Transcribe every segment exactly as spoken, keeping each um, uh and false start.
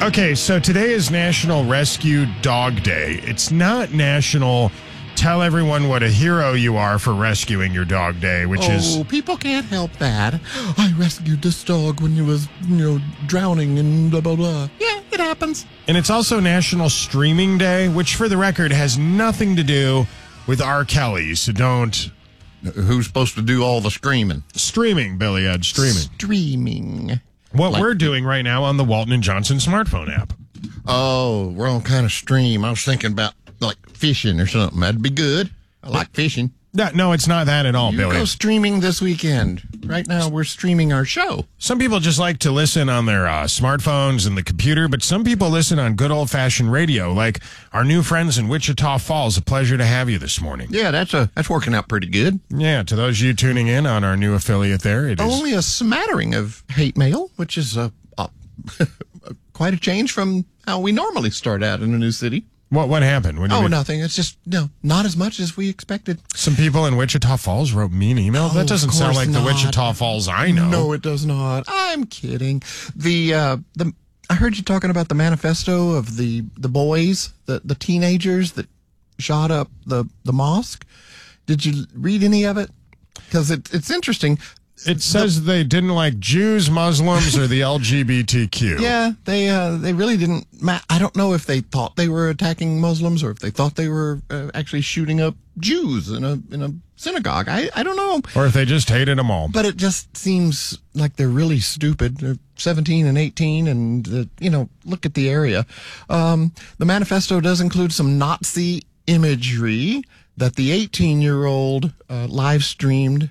Okay, so today is National Rescue Dog Day. It's not National Tell Everyone What a Hero You Are for Rescuing Your Dog Day, which oh, is... Oh, people can't help that. I rescued this dog when he was, you know, drowning and blah, blah, blah. Yeah, it happens. And it's also National Streaming Day, which, for the record, has nothing to do with R. Kelly, so don't... Who's supposed to do all the screaming? Streaming, Billy Ed, streaming. Streaming. What Like- we're doing right now on the Walton and Johnson smartphone app. Oh, we're on kind of stream. I was thinking about, like, fishing or something. That'd be good. I like fishing. No, no, it's not that at all, You Billy. go streaming this weekend. Right now, we're streaming our show. Some people just like to listen on their uh, smartphones and the computer, but some people listen on good old-fashioned radio, like our new friends in Wichita Falls. A pleasure to have you this morning. Yeah, that's a that's working out pretty good. Yeah, to those of you tuning in on our new affiliate there, it is... Only a smattering of hate mail, which is a, a quite a change from how we normally start out in a new city. What what happened? What do you Oh, mean? nothing. It's just, no, not as much as we expected. Some people in Wichita Falls wrote mean emails? Oh, that doesn't of sound course like the not. Wichita Falls I know. No, it does not. I'm kidding. The uh, the I heard you talking about the manifesto of the, the boys, the, the teenagers that shot up the, the mosque. Did you read any of it? Because it, it's interesting. It says they didn't like Jews, Muslims, or the L G B T Q. Yeah, they uh, they really didn't. Ma- I don't know if they thought they were attacking Muslims or if they thought they were uh, actually shooting up Jews in a in a synagogue. I, I don't know. Or if they just hated them all. But it just seems like they're really stupid. They're seventeen and eighteen, and uh, you know, look at the area. Um, the manifesto does include some Nazi imagery that the eighteen-year-old uh, live streamed.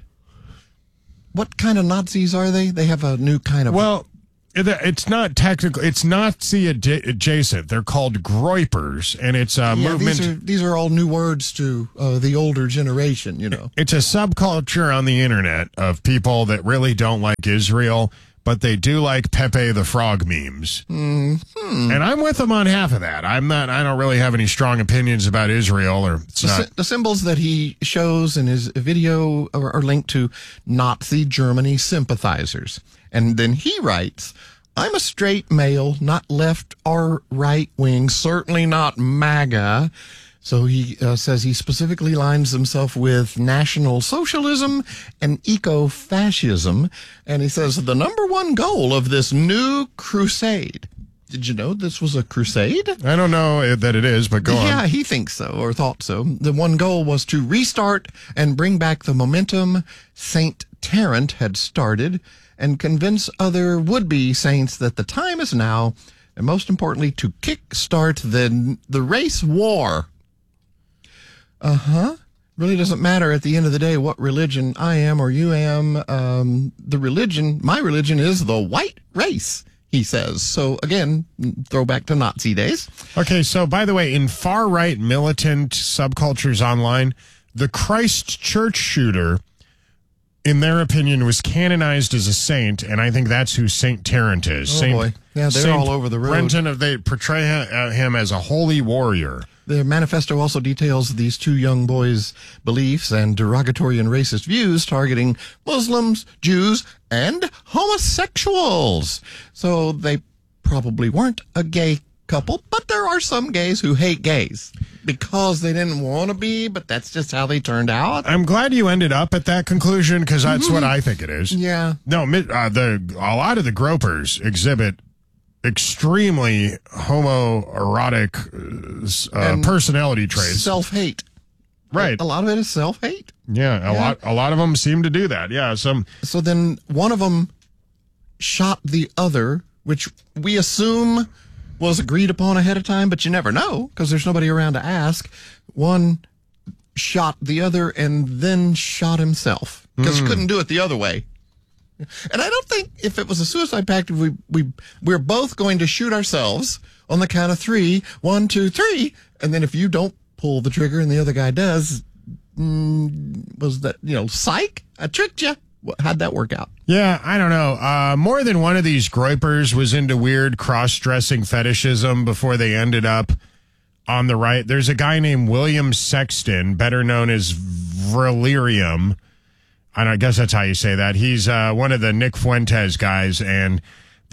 What kind of Nazis are they? They have a new kind of... Well, it- it's not technical. It's Nazi ad- adjacent. They're called groypers, and it's a yeah, movement. these are, these are all new words to uh, the older generation, you know. It's a subculture on the internet of people that really don't like Israel, but they do like Pepe the Frog memes. Mm-hmm. And I'm with them on half of that. I'm not. I don't really have any strong opinions about Israel, or it's The, not. sy- the symbols that he shows in his video are, are linked to Nazi Germany sympathizers. And then he writes, I'm a straight male, not left or right wing, certainly not MAGA. So he uh, says he specifically lines himself with National Socialism and eco-fascism. And he says the number one goal of this new crusade. Did you know this was a crusade? I don't know that it is, but go Yeah, on. he thinks so, or thought so. The one goal was to restart and bring back the momentum Saint Tarrant had started and convince other would-be saints that the time is now, and most importantly, to kick-start the, the race war. Uh-huh. Really doesn't matter at the end of the day what religion I am or you am. Um, the religion, my religion is the white race, he says. So, again, throwback to Nazi days. Okay, so by the way, in far-right militant subcultures online, the Christchurch shooter, in their opinion, was canonized as a saint, and I think that's who Saint Tarrant is. Oh, Saint, boy. Yeah, they're Saint all over the road. Brenton, they portray him, uh, him as a holy warrior. The manifesto also details these two young boys' beliefs and derogatory and racist views targeting Muslims, Jews, and homosexuals. So they probably weren't a gay couple, but there are some gays who hate gays because they didn't want to be, but that's just how they turned out. I'm glad you ended up at that conclusion, because that's what I think it is. Yeah. No, mi- uh, the a lot of the gropers exhibit extremely homoerotic uh, And personality traits. Self-hate. Right. A lot of it is self-hate. Yeah, a Yeah. lot a lot of them seem to do that. Yeah, some So then one of them shot the other, which we assume was agreed upon ahead of time, but you never know because there's nobody around to ask. One shot the other and then shot himself because you couldn't do it the other way. And I don't think if it was a suicide pact, we, we, we're both going to shoot ourselves on the count of three. One, two, three. And then if you don't pull the trigger and the other guy does, mm, was that, you know, psych? I tricked you. How'd that work out? Yeah, I don't know. Uh, more than one of these groypers was into weird cross-dressing fetishism before they ended up on the right. There's a guy named William Sexton, better known as Valerium. I, don't, I guess that's how you say that. He's uh, one of the Nick Fuentes guys, and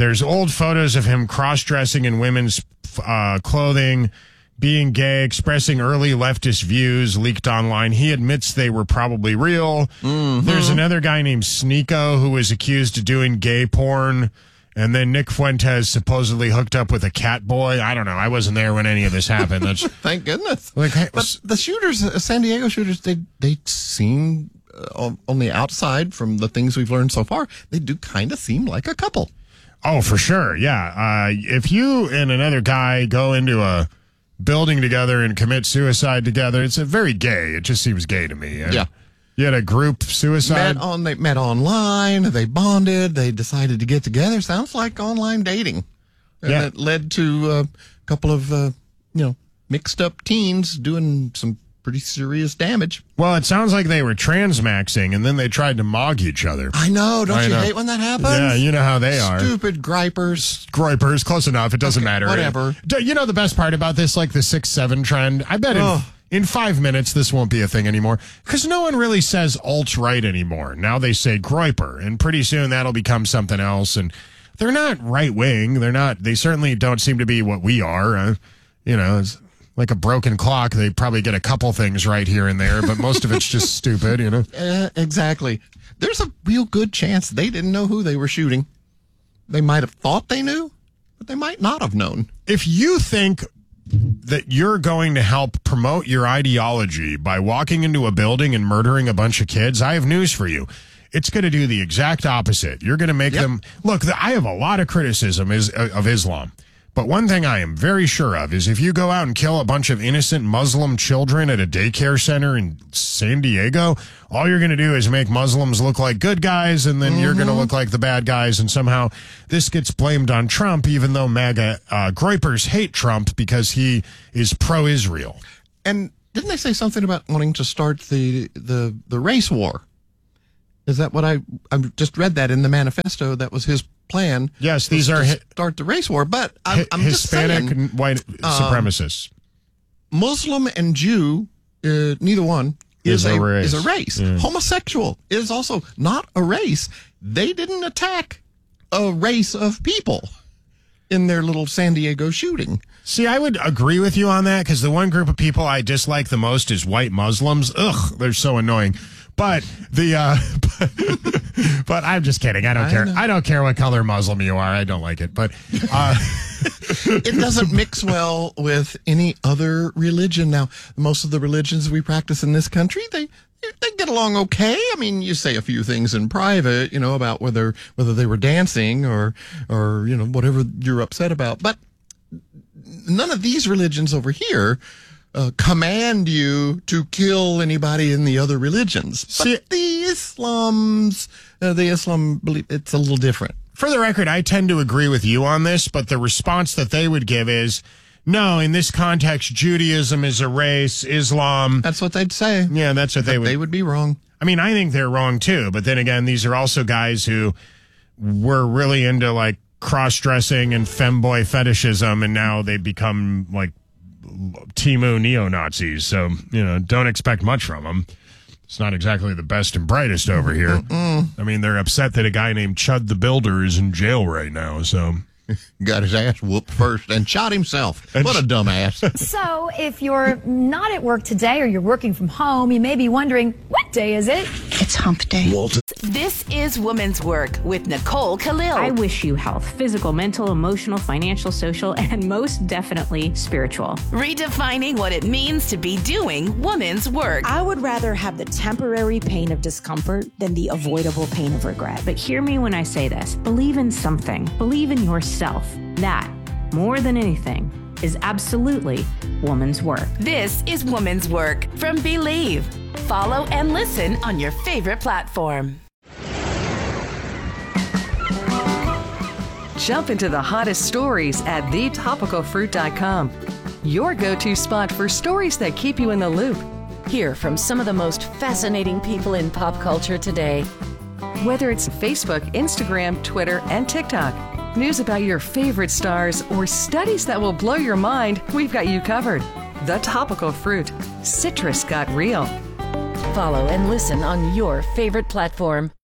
There's old photos of him cross-dressing in women's uh, clothing, being gay, expressing early leftist views leaked online. He admits they were probably real. Mm-hmm. There's another guy named Sneeko who was accused of doing gay porn. And then Nick Fuentes supposedly hooked up with a cat boy. I don't know. I wasn't there when any of this happened. That's Thank goodness. Like, hey, but the shooters, uh, San Diego shooters, they they seem uh, on, on the outside from the things we've learned so far, they do kind of seem like a couple. Oh, for sure. Yeah. Uh, if you and another guy go into a building together and commit suicide together, it's a very gay. It just seems gay to me. Yeah. You had a group suicide? Met on, they met online, they bonded, they decided to get together. Sounds like online dating. And Yeah. it led to uh, a couple of, uh, you know, mixed up teens doing some pretty serious damage. Well, it sounds like they were transmaxing, and then they tried to mog each other. I know. Don't I you know. hate when that happens? Yeah, you know how they are. Stupid gripers. Groypers, close enough. It doesn't Okay, matter. whatever. D- You know the best part about this, like the six seven trend? I bet in, Oh. in five minutes this won't be a thing anymore, because no one really says alt-right anymore. Now they say Groyper, and pretty soon that'll become something else. And they're not right-wing. They're not. They certainly don't seem to be what we are. Uh, you know, it's like a broken clock. They probably get a couple things right here and there, but most of it's just stupid, you know? Uh, exactly. There's a real good chance they didn't know who they were shooting. They might have thought they knew, but they might not have known. If you think that you're going to help promote your ideology by walking into a building and murdering a bunch of kids, I have news for you. It's going to do the exact opposite. You're going to make Yep. them look. I have a lot of criticism is of Islam, but one thing I am very sure of is if you go out and kill a bunch of innocent Muslim children at a daycare center in San Diego, all you're going to do is make Muslims look like good guys, and then mm-hmm. you're going to look like the bad guys, and somehow this gets blamed on Trump, even though MAGA uh, Groypers hate Trump because he is pro-Israel. And didn't they say something about wanting to start the the, the race war? Is that what I I just read that in the manifesto? That was his plan. Yes, these to are hi- start the race war. But I'm, hi- I'm Hispanic just saying, and white supremacists. Muslim and Jew, uh, neither one is, Is a a race. is a race. Yeah. Homosexual is also not a race. They didn't attack a race of people in their little San Diego shooting. See, I would agree with you on that, because the one group of people I dislike the most is white Muslims. Ugh, they're so annoying. But the, uh, but, but I'm just kidding. I don't I care. know. I don't care what color Muslim you are. I don't like it. But, uh, It doesn't mix well with any other religion. Now, most of the religions we practice in this country, they they get along okay. I mean, you say a few things in private, you know, about whether whether they were dancing or or you know whatever you're upset about. But none of these religions over here uh, command you to kill anybody in the other religions. See- but the Islams, uh, the Islam belief, it's a little different. for the record, I tend to agree with you on this, but the response that they would give is, no, in this context, Judaism is a race, Islam. That's what they'd say. Yeah, that's what they would. They would be wrong. I mean, I think they're wrong too, but then again, these are also guys who were really into like cross-dressing and femboy fetishism, and now they become like Timu neo-Nazis. So, you know, don't expect much from them. It's not exactly the best and brightest over here. Mm-mm. I mean, they're upset that a guy named Chud the Builder is in jail right now, so... Got his ass whooped first and shot himself. And what a dumbass. So, if you're not at work today or you're working from home, you may be wondering, what day is it? It's hump day. This is Woman's Work with Nicole Khalil. I wish you health, physical, mental, emotional, financial, social, and most definitely spiritual. Redefining what it means to be doing woman's work. I would rather have the temporary pain of discomfort than the avoidable pain of regret. But hear me when I say this. Believe in something. Believe in yourself. That, more than anything, is absolutely woman's work. This is Woman's Work from Believe. Follow and listen on your favorite platform. Jump into the hottest stories at the topical fruit dot com. Your go-to spot for stories that keep you in the loop. Hear from some of the most fascinating people in pop culture today. Whether it's Facebook, Instagram, Twitter, and TikTok. News about your favorite stars or studies that will blow your mind, we've got you covered. The Topical Fruit. Citrus got real. Follow and listen on your favorite platform.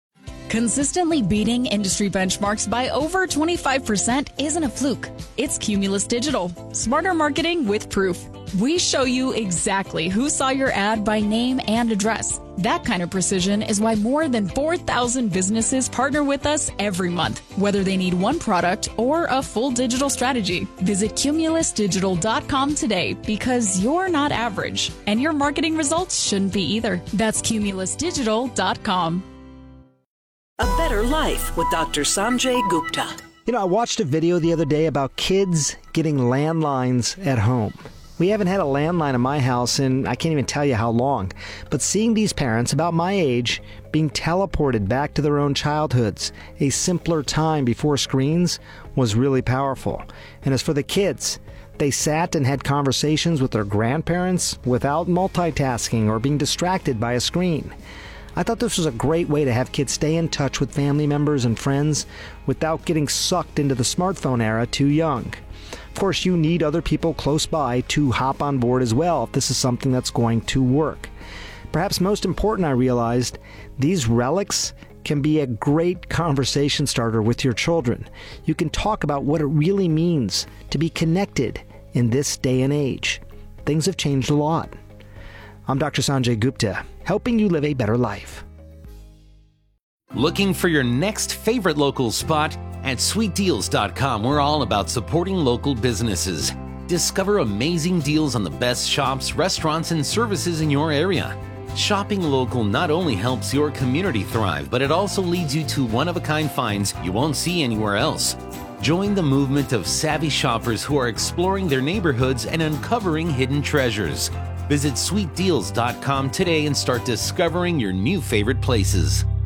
Consistently beating industry benchmarks by over twenty-five percent isn't a fluke. It's Cumulus Digital. Smarter marketing with proof. We show you exactly who saw your ad by name and address. That kind of precision is why more than four thousand businesses partner with us every month, whether they need one product or a full digital strategy. Visit cumulus digital dot com today because you're not average, and your marketing results shouldn't be either. That's cumulus digital dot com. A Better Life with Doctor Sanjay Gupta. You know, I watched a video the other day about kids getting landlines at home. We haven't had a landline in my house in I can't even tell you how long. But seeing these parents about my age being teleported back to their own childhoods, a simpler time before screens, was really powerful. And as for the kids, they sat and had conversations with their grandparents without multitasking or being distracted by a screen. I thought this was a great way to have kids stay in touch with family members and friends without getting sucked into the smartphone era too young. Of course, you need other people close by to hop on board as well if this is something that's going to work. Perhaps most important, I realized, these relics can be a great conversation starter with your children. You can talk about what it really means to be connected in this day and age. Things have changed a lot. I'm Doctor Sanjay Gupta, helping you live a better life. Looking for your next favorite local spot? At sweet deals dot com, we're all about supporting local businesses. Discover amazing deals on the best shops, restaurants, and services in your area. Shopping local not only helps your community thrive, but it also leads you to one-of-a-kind finds you won't see anywhere else. Join the movement of savvy shoppers who are exploring their neighborhoods and uncovering hidden treasures. Visit sweet deals dot com today and start discovering your new favorite places.